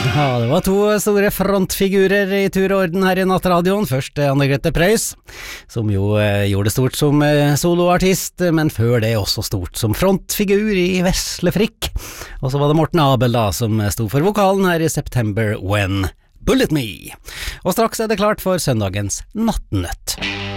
Ja, det var to store frontfigurer i tur og orden her i Nattradioen. Først Anne-Grete Preus, som jo gjorde det stort som soloartist, men før det også stort som frontfigur i Vesle Frikk. Og så var det Morten Abel da, som sto for vokalen her i September When Bullet Me. Og straks det klart for søndagens Nattnøtt.